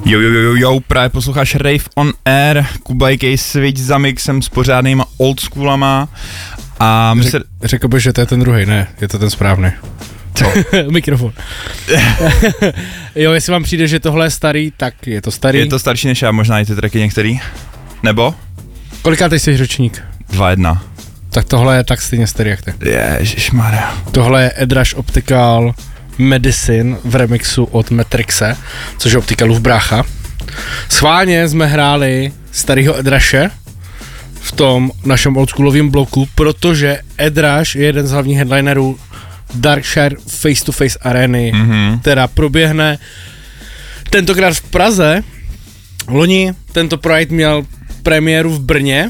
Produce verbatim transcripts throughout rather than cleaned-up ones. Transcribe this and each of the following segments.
Jo, jo, jo, jo, právě posloucháš Rave on Air, Kuba a ká Switch za mixem s pořádnýma oldschoolama a my Řek, se... Řekl bych, že to je ten druhý, ne, je to ten správný. Co? Mikrofon. Jo, jestli vám přijde, že tohle je starý, tak je to starý. Je to starší než já, možná i ty tracky některý, nebo? Kolikátej jsi ročník? dva jedna. Tak tohle je tak stejně starý jak ty. Ježišmarja. Tohle je Edrush Optical Medicine v remixu od Matrixe, což je Opticalův brácha. Schválně jsme hráli starýho Edrushe v tom našem oldschoolovém bloku, protože Edrush je jeden z hlavních headlinerů Darkshire Face to Face Areny, mm-hmm. která proběhne tentokrát v Praze. Loni tento projekt měl premiéru v Brně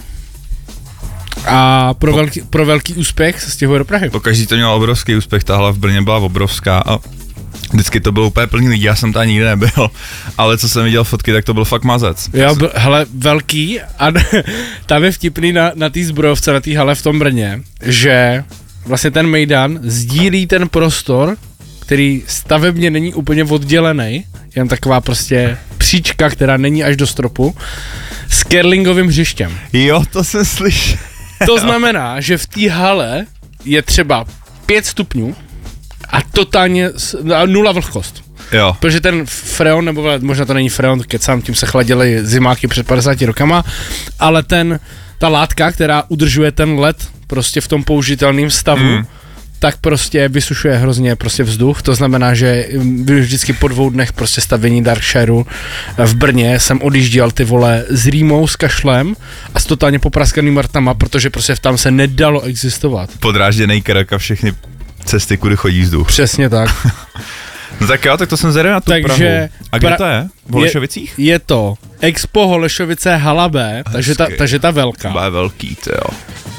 a pro, po, velký, pro velký úspěch se stěhuje do Prahy. Pokaždý to měl obrovský úspěch, ta hala v Brně byla obrovská a vždycky to bylo úplně plný lidí, já jsem tam nikdy nebyl, ale co jsem viděl fotky, tak to byl fakt mazec. Jo, byl, hele, velký a tam je vtipný na, na té zbrojovce, na té hale v tom Brně, že vlastně ten mejdan sdílí ten prostor, který stavebně není úplně oddělený, jen taková prostě příčka, která není až do stropu, s curlingovým hřištěm. Jo, to jsem slyšel. To znamená, že v té hale je třeba pět stupňů a totálně nula vlhkost. Jo. Protože ten freon, nebo možná to není freon, kecám, tím se chladily zimáky před padesáti rokama, ale ten, ta látka, která udržuje ten led prostě v tom použitelném stavu, mm. tak prostě vysušuje hrozně prostě vzduch, to znamená, že vždycky po dvou dnech prostě stavění Darkshireu v Brně jsem odjížděl ty vole s rýmou, s kašlem a s totálně popraskaným rtama, protože prostě tam se nedalo existovat. Podrážděnej krk a všechny cesty, kudy chodí vzduch. Přesně tak. No tak jo, tak to jsem zvědavý na tu takže Prahu. A kde pra- to je? V Holešovicích? Je, je to Expo Holešovice Hala B, takže ta, takže ta velká. To je velký, to jo.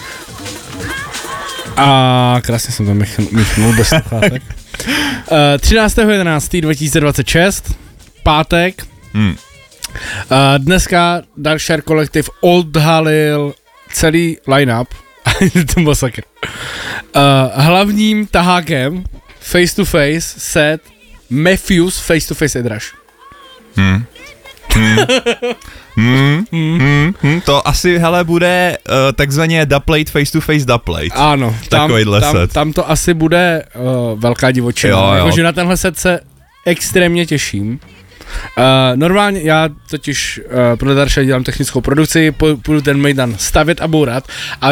A krásně jsem to míchnul bez sluchátek. uh, třináctého jedenáctého dva tisíce dvacet šest, pátek. Hmm. Uh, dneska Darkshire Collective odhalil celý line-up. To byl sakr. Uh, hlavním tahákem face to face set Matthews Face to Face Edrush. Hmm. Hmm. Hmm. Hmm. Hmm. To asi, hele, bude uh, takzvaně duplate face to face duplate. Ano, tam, tam, tam to asi bude uh, velká divočina. Jakože na tenhle set se extrémně těším. Uh, normálně já totiž uh, pro Darkshire dělám technickou produkci, půjdu ten mejdan stavět a bourat a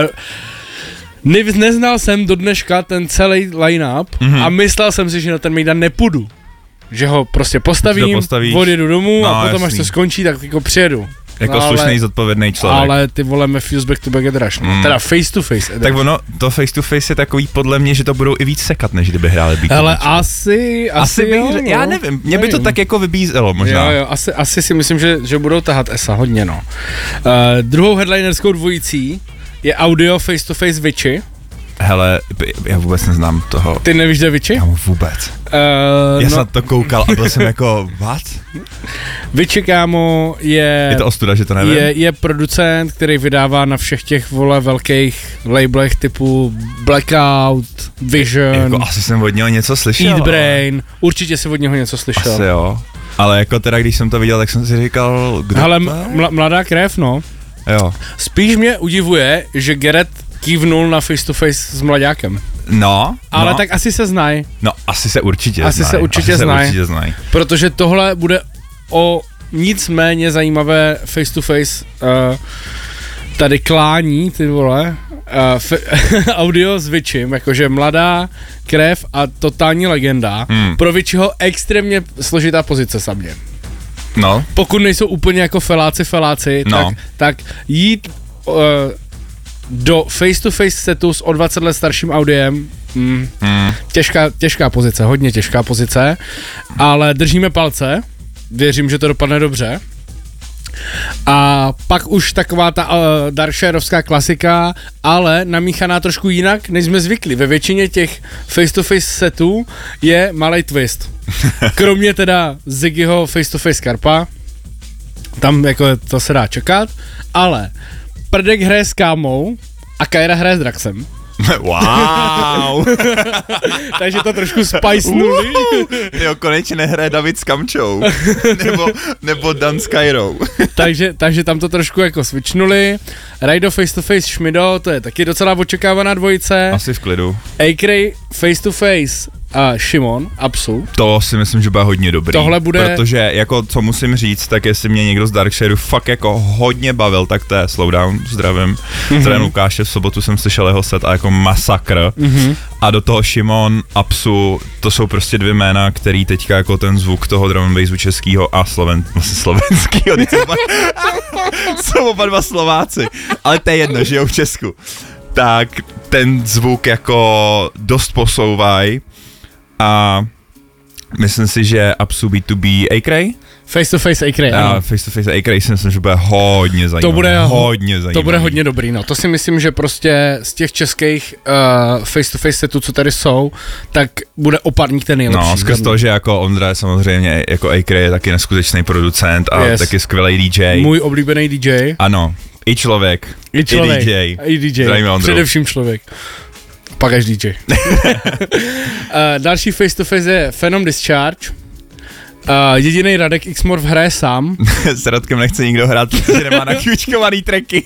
ne, neznal jsem do dneška ten celý line-up mm-hmm. a myslel jsem si, že na ten mejdan nepůjdu. Že ho prostě postavím, odjedu domů no, a potom jasný. Až to skončí, tak jako přijedu. Jako no, slušný, zodpovědný člověk. Ale ty vole Matthews back to back Edrush, no. mm. Teda face to face Edrush. Tak ono, to face to face je takový podle mě, že to budou i víc sekat, než kdyby hráli beat. Ale asi, asi, asi bych, jo, já nevím, mě nevím. by to tak jako vybízelo možná. Jo, jo, asi, asi si myslím, že, že budou tahat esa hodně, no. Uh, druhou headlinerskou dvojicí je audio face to face Vichy. Hele, já vůbec neznám toho. Ty nevíš, kde je Vichy? Já vůbec. Uh, já no. jsem na to koukal a byl jsem jako, what? Vichy, kámo, je... Je to ostuda, že to nevím? Je, je producent, který vydává na všech těch, vole, velkých labelech typu Blackout, Vision. Jako asi jsem od něho něco slyšel. Eat Brain, určitě si od něho něco slyšel. Asi jo. Ale jako teda, když jsem to viděl, tak jsem si říkal, kdo hele, to je? Mla, mladá krev, no. Jo. Spíš mě udivuje, že Gerrit kývnul na face to face s mladákem. No. Ale no. tak asi se znají. No, asi se určitě asi znají. Se určitě asi znaj. se určitě znají. Protože tohle bude o nicméně zajímavé face to face uh, tady klání, ty vole, uh, f- audio s Vichem, jakože mladá krev a totální legenda. Hmm. Pro Vichyho extrémně složitá pozice samě. No. Pokud nejsou úplně jako feláci, feláci, no. tak, tak jít uh, do face-to-face setu s o dvacet let starším audiem, mm, mm. Těžká, těžká pozice, hodně těžká pozice, ale držíme palce, věřím, že to dopadne dobře. A pak už taková ta uh, Darkshireovská klasika, ale namíchaná trošku jinak, než jsme zvykli. Ve většině těch face-to-face setů je malej twist. Kromě teda Ziggyho face-to-face Karpa, tam jako to se dá čekat, ale Prdek hraje s Kámou a Kyra hraje s Draxem. Wow. Takže to trošku spicenuli. Jo, konečně nehraje David s Kamčou. nebo, nebo Dan s Kyrou. takže, takže tam to trošku jako switchnuli. Raido face to face Šmido, to je taky docela očekávaná dvojice. Asi v klidu. A-Cray face to face a Šimon, Apsu. To si myslím, že bude hodně dobrý. Tohle bude... Protože jako co musím říct, tak jestli mě někdo z Darkshadeu fakt jako hodně bavil, tak to je Slowdown, zdravím. Mm-hmm. Zdravím Lukáše, v sobotu jsem slyšel jeho set a jako masakr. Mm-hmm. A do toho Šimon, Apsu, to jsou prostě dvě jména, který teďka jako ten zvuk toho drum and bassu českýho a sloven, vlastně slovenskýho, jsou, oba, jsou oba dva Slováci, ale to je jedno, žijou v Česku. Tak ten zvuk jako dost posouvají. A myslím si, že Apsu B to B A-Cray? Face to face A-Cray, ano. Face to face A-Cray si myslím, že bude hodně zajímavý. To bude hodně zajímavý. To bude hodně dobrý, no. To si myslím, že prostě z těch českých uh, face to face setů, co tady jsou, tak bude oparník ten nejlepší. No, skrz to, že jako Ondra je samozřejmě, jako A-Cray je taky neskutečný producent a yes. taky skvělý D J. Můj oblíbený D J. Ano, i člověk. I člověk. I D J. I D J. Zdravíme Ondru. Především člověk. Pak až D J. uh, další face to face je Phenom Discharge. Uh, jediný Radek X-Morph hraje sám. S Radkem nechce nikdo hrát, protože nemá nakňučkovaný tracky.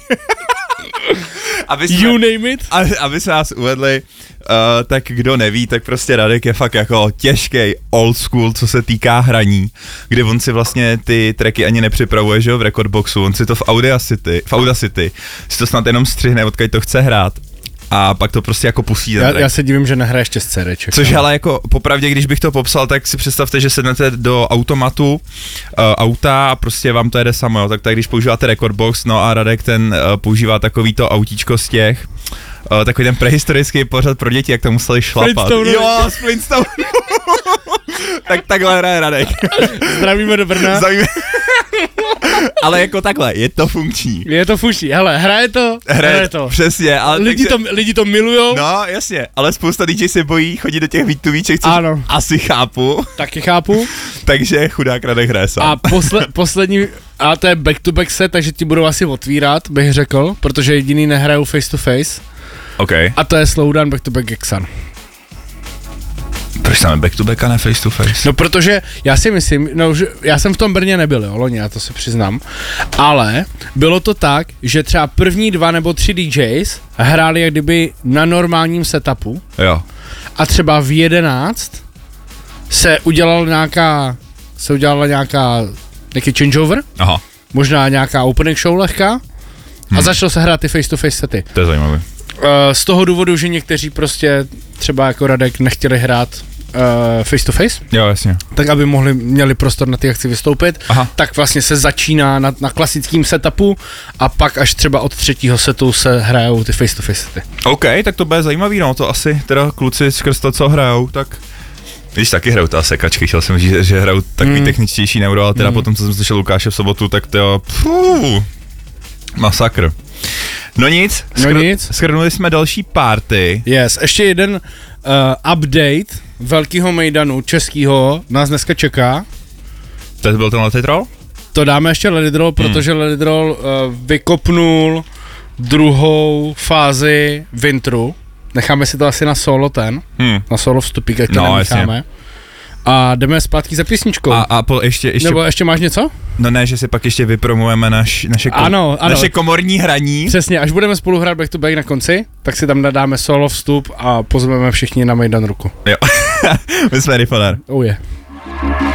aby jsme, you name it. Aby se nás uvedli, uh, tak kdo neví, tak prostě Radek je fakt jako těžký old school, co se týká hraní, kde on si vlastně ty tracky ani nepřipravuje, že jo, v Recordboxu, on si to v Audacity, v Audacity si to snad jenom střihne, odkud to chce hrát. A pak to prostě jako pustí ten já, já se divím, že nehraješ ještě z CDček. Což ale jako popravdě, když bych to popsal, tak si představte, že sednete do automatu uh, auta a prostě vám to jede samo, jo. Tak, tak když používáte Recordbox, no a Radek ten uh, používá takovýto autíčko z těch, uh, takový ten prehistorický pořad pro děti, jak to museli šlapat. Flintstone. Jo, z Flintstone. Tak takhle hraje Radek. Zdravíme do Brna. Zdravíme. Ale jako takhle, je to funkční. Je to funkční, hele, hraje to, hraje, hraje to. Přesně, ale lidi, takže, to, lidi to milujou. No, jasně, ale spousta lidí se bojí chodit do těch výtuvíček, což ano. Asi chápu. Taky chápu. Takže chudák Radek hraje sám. A posle, poslední, a to je back-to-back set, takže ti budou asi otvírat, bych řekl, protože jediný nehrajou face-to-face. OK. A to je Slowdown back-to-back Gexan. Proč máme back to back a ne face to face? No protože já si myslím, no, že já jsem v tom Brně nebyl, jo, loni, já to se přiznám, ale bylo to tak, že třeba první dva nebo tři D Js hráli jak kdyby na normálním setupu. Jo. A třeba v jedenáct se udělal nějaká, se udělala nějaká, nějaký changeover. Aha. Možná nějaká opening show lehká. Hmm. A začalo se hrát ty face to face sety. To je zajímavé. Z toho důvodu, že někteří prostě třeba jako Radek nechtěli hrát uh, face to face. Jo, jasně. Tak aby mohli, měli prostor na ty akci vystoupit. Aha. Tak vlastně se začíná na, na klasickém setupu a pak až třeba od třetího setu se hrajou ty face to face sety. OK, tak to bude zajímavý, no to asi teda kluci skrz to, co hrajou, tak když taky hrajou ta sekačky, chtěl jsem říct, že hrajou takový mm. techničtější neuro, ale teda mm. potom, co jsem slyšel Lukáše v sobotu, tak to jo, pfuu, masakr. No nic, no schr- nic. Schrnuli jsme další party. Yes, ještě jeden uh, update velkýho mejdanu českýho nás dneska čeká. To byl ten Let It Roll? To dáme ještě Let It Roll, protože hmm. Let It Roll uh, vykopnul druhou fázi Vintru. Necháme si to asi na solo ten, hmm. na solo vstupík, ať to no, nenecháme. Jasně. A jdeme zpátky za písničkou. A, a po, ještě, ještě... Nebo ještě máš něco? No ne, že si pak ještě vypromujeme naš, naše, kom, ano, ano. naše komorní hraní. Přesně, až budeme spolu hrát back to back na konci, tak si tam dáme solo vstup a pozveme všichni na Mejdan ruku. Jo, my jsme Rifanar. Oh yeah.